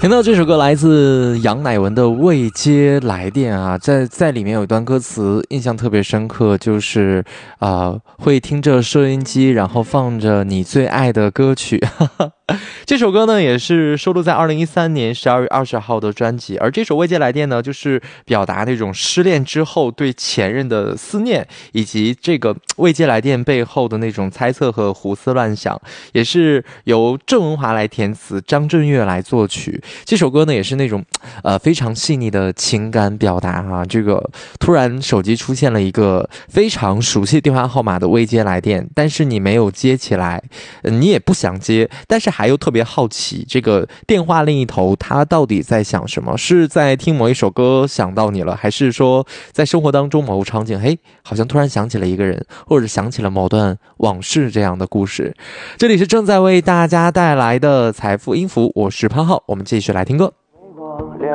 听到这首歌来自杨乃文的《未接来电》啊，在里面有一段歌词印象特别深刻，就是会听着收音机，然后放着你最爱的歌曲。这首歌呢也是收录在2013年12月20号的专辑，而这首《未接来电》呢，就是表达那种失恋之后对前任的思念，以及这个未接来电背后的那种猜测和胡思乱想，也是由郑文华来填词，张震岳来作曲。这首歌呢也是那种非常细腻的情感表达啊。这个突然手机出现了一个非常熟悉电话号码的未接来电，但是你没有接起来，你也不想接，但是还又特别好奇这个电话另一头他到底在想什么，是在听某一首歌想到你了，还是说在生活当中某个场景，嘿，好像突然想起了一个人，或者想起了某段往事这样的故事。这里是正在为大家带来的财富音符，我是潘浩，我们继续来听歌。